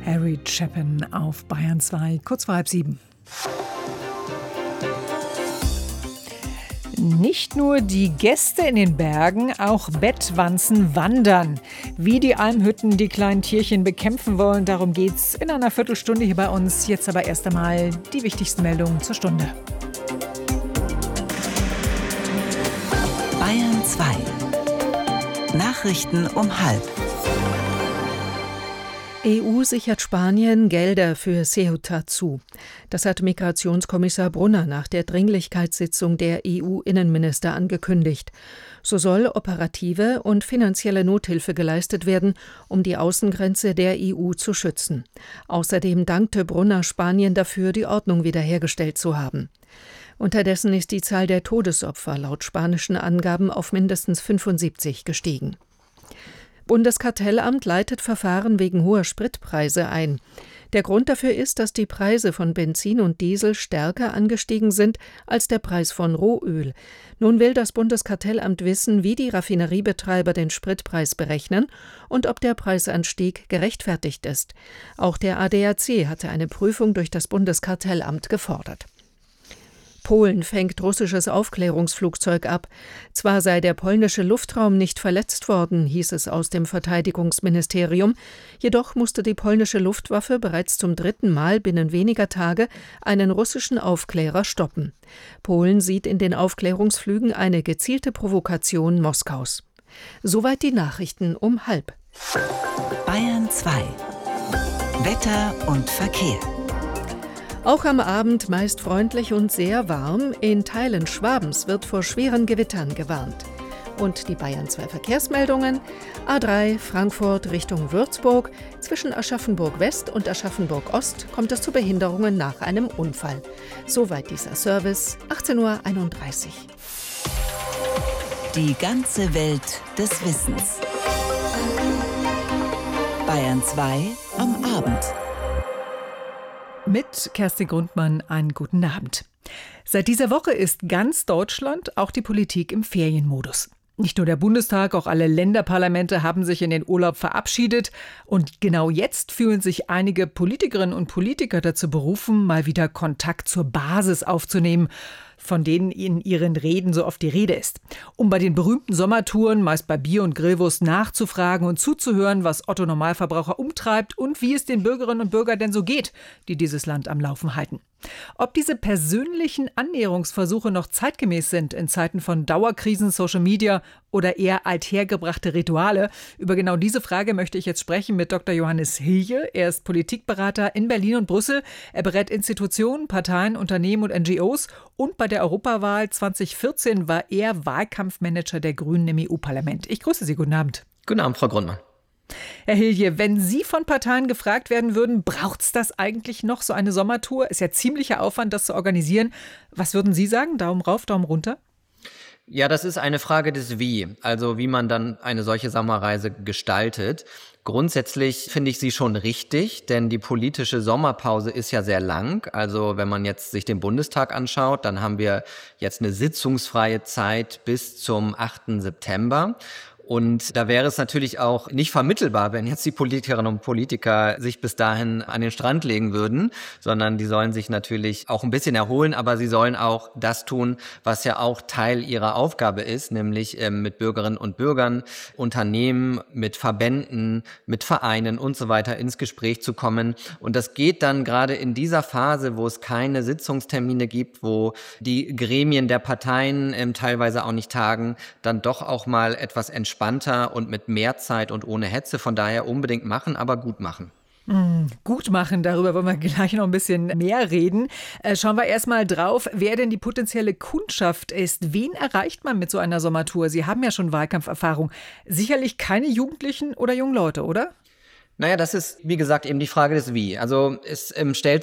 Harry Chapin auf Bayern 2, kurz vor 6:30. Nicht nur die Gäste in den Bergen, auch Bettwanzen wandern. Wie die Almhütten die kleinen Tierchen bekämpfen wollen, darum geht's in einer Viertelstunde hier bei uns. Jetzt aber erst einmal die wichtigsten Meldungen zur Stunde. Bayern 2. Nachrichten um 12:30. EU sichert Spanien Gelder für Ceuta zu. Das hat Migrationskommissar Brunner nach der Dringlichkeitssitzung der EU-Innenminister angekündigt. So soll operative und finanzielle Nothilfe geleistet werden, um die Außengrenze der EU zu schützen. Außerdem dankte Brunner Spanien dafür, die Ordnung wiederhergestellt zu haben. Unterdessen ist die Zahl der Todesopfer laut spanischen Angaben auf mindestens 75 gestiegen. Bundeskartellamt leitet Verfahren wegen hoher Spritpreise ein. Der Grund dafür ist, dass die Preise von Benzin und Diesel stärker angestiegen sind als der Preis von Rohöl. Nun will das Bundeskartellamt wissen, wie die Raffineriebetreiber den Spritpreis berechnen und ob der Preisanstieg gerechtfertigt ist. Auch der ADAC hatte eine Prüfung durch das Bundeskartellamt gefordert. Polen fängt russisches Aufklärungsflugzeug ab. Zwar sei der polnische Luftraum nicht verletzt worden, hieß es aus dem Verteidigungsministerium, jedoch musste die polnische Luftwaffe bereits zum 3. Mal binnen weniger Tage einen russischen Aufklärer stoppen. Polen sieht in den Aufklärungsflügen eine gezielte Provokation Moskaus. Soweit die Nachrichten um 12:30. Bayern 2. Wetter und Verkehr. Auch am Abend meist freundlich und sehr warm. In Teilen Schwabens wird vor schweren Gewittern gewarnt. Und die Bayern 2 Verkehrsmeldungen. A3 Frankfurt Richtung Würzburg. Zwischen Aschaffenburg West und Aschaffenburg Ost kommt es zu Behinderungen nach einem Unfall. Soweit dieser Service, 18:31 Uhr. Die ganze Welt des Wissens. Bayern 2 am Abend. Mit Kerstin Grundmann einen guten Abend. Seit dieser Woche ist ganz Deutschland, auch die Politik, im Ferienmodus. Nicht nur der Bundestag, auch alle Länderparlamente haben sich in den Urlaub verabschiedet. Und genau jetzt fühlen sich einige Politikerinnen und Politiker dazu berufen, mal wieder Kontakt zur Basis aufzunehmen, von denen in ihren Reden so oft die Rede ist. Um bei den berühmten Sommertouren, meist bei Bier und Grillwurst, nachzufragen und zuzuhören, was Otto Normalverbraucher umtreibt und wie es den Bürgerinnen und Bürgern denn so geht, die dieses Land am Laufen halten. Ob diese persönlichen Annäherungsversuche noch zeitgemäß sind in Zeiten von Dauerkrisen, Social Media oder eher althergebrachte Rituale, über genau diese Frage möchte ich jetzt sprechen mit Dr. Johannes Hilje. Er ist Politikberater in Berlin und Brüssel. Er berät Institutionen, Parteien, Unternehmen und NGOs. Und bei der Europawahl 2014 war er Wahlkampfmanager der Grünen im EU-Parlament. Ich grüße Sie, guten Abend. Guten Abend, Frau Grundmann. Herr Hilje, wenn Sie von Parteien gefragt werden würden, braucht es das eigentlich noch, so eine Sommertour? Ist ja ziemlicher Aufwand, das zu organisieren. Was würden Sie sagen? Daumen rauf, Daumen runter? Ja, das ist eine Frage des Wie, also wie man dann eine solche Sommerreise gestaltet. Grundsätzlich finde ich sie schon richtig, denn die politische Sommerpause ist ja sehr lang. Also wenn man jetzt sich den Bundestag anschaut, dann haben wir jetzt eine sitzungsfreie Zeit bis zum 8. September. Und da wäre es natürlich auch nicht vermittelbar, wenn jetzt die Politikerinnen und Politiker sich bis dahin an den Strand legen würden, sondern die sollen sich natürlich auch ein bisschen erholen, aber sie sollen auch das tun, was ja auch Teil ihrer Aufgabe ist, nämlich mit Bürgerinnen und Bürgern, Unternehmen, mit Verbänden, mit Vereinen und so weiter ins Gespräch zu kommen. Und das geht dann gerade in dieser Phase, wo es keine Sitzungstermine gibt, wo die Gremien der Parteien teilweise auch nicht tagen, dann doch auch mal etwas entspannter und mit mehr Zeit und ohne Hetze. Von daher unbedingt machen, aber gut machen. Gut machen, darüber wollen wir gleich noch ein bisschen mehr reden. Schauen wir erstmal drauf, wer denn die potenzielle Kundschaft ist. Wen erreicht man mit so einer Sommertour? Sie haben ja schon Wahlkampferfahrung. Sicherlich keine Jugendlichen oder jungen Leute, oder? Naja, das ist, wie gesagt, eben die Frage des Wie. Also es stellt